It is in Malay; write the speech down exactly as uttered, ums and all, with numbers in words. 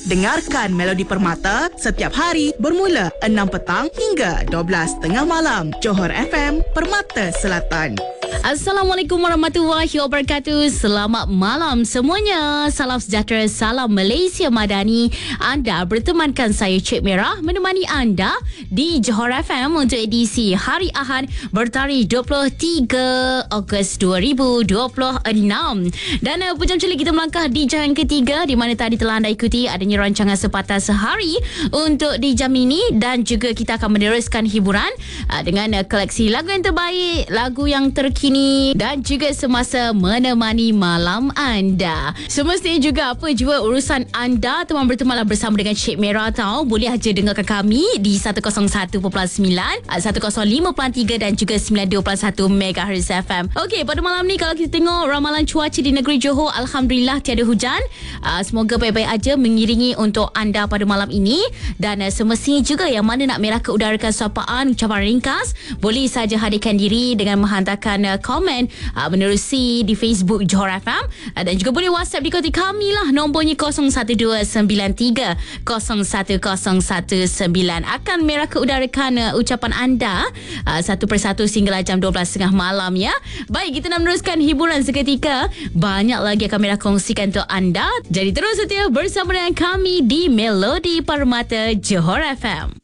Dengarkan Melodi Permata setiap hari bermula enam petang hingga dua belas tengah malam. Johor F M, Permata Selatan. Assalamualaikum warahmatullahi wabarakatuh. Selamat malam semuanya. Salam sejahtera, salam Malaysia Madani. Anda bertemankan saya Cik Merah menemani anda di Johor F M untuk edisi hari Ahad bertarikh dua puluh tiga Ogos dua ribu dua puluh enam. Dan uh, pujam celik kita melangkah di jam ketiga di mana tadi telah anda ikuti adanya rancangan Sepatah Sehari untuk di jam ini, dan juga kita akan meneruskan hiburan uh, dengan uh, koleksi lagu yang terbaik, lagu yang terkini dan juga semasa menemani malam anda. Semestinya juga apa jua urusan anda, teman bertemanlah bersama dengan Cik Merah tau. Boleh aja dengarkan kami di seratus satu perpuluhan sembilan, seratus lima perpuluhan tiga dan juga sembilan puluh dua perpuluhan satu megahertz F M. Okey, pada malam ni kalau kita tengok ramalan cuaca di negeri Johor, alhamdulillah tiada hujan. Uh, semoga baik-baik aja mengiringi untuk anda pada malam ini. Dan uh, semestinya juga yang mana nak merah ke udarakan sapaan, ucapan ringkas, boleh saja hadirkan diri dengan menghantarkan uh, komen uh, menerusi di Facebook Johor F M, uh, dan juga boleh WhatsApp di kontak kami lah, nombornya kosong satu dua sembilan tiga kosong satu kosong satu sembilan. Akan merah ke udarakan uh, ucapan anda uh, satu persatu sehinggalah jam dua belas tiga puluh malam ya. Baik, kita nak meneruskan hiburan seketika. Banyak lagi akan merah kongsikan untuk anda. Jadi terus setia bersama dengan kami di Melodi Permata Johor F M.